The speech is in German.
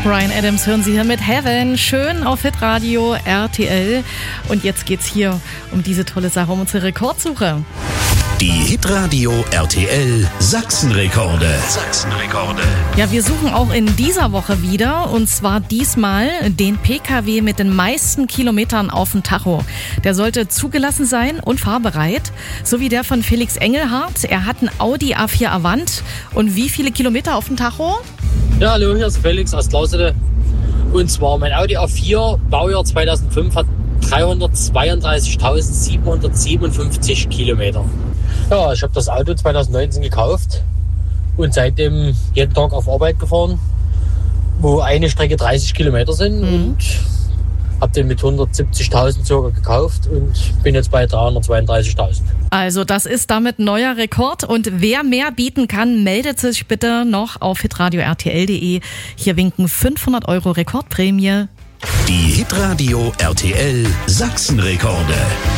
Bryan Adams hören Sie hier mit Heaven, schön auf Hitradio RTL. Und jetzt geht's hier um diese tolle Sache, um unsere Rekordsuche. Die Hitradio RTL Sachsenrekorde. Ja, wir suchen auch in dieser Woche wieder, und zwar diesmal den PKW mit den meisten Kilometern auf dem Tacho. Der sollte zugelassen sein und fahrbereit, so wie der von Felix Engelhardt. Er hat einen Audi A4 Avant. Und wie viele Kilometer auf dem Tacho? Ja, hallo, hier ist Felix aus Lausede. Und zwar mein Audi A4, Baujahr 2005, hat 332.757 Kilometer. Ja, ich habe das Auto 2019 gekauft und seitdem jeden Tag auf Arbeit gefahren, wo eine Strecke 30 Kilometer sind, und habe den mit 170.000 circa gekauft und bin jetzt bei 332.000. Also das ist damit neuer Rekord, und wer mehr bieten kann, meldet sich bitte noch auf hitradio rtl.de. Hier winken 500 € Rekordprämie. Die Hitradio RTL Sachsenrekorde.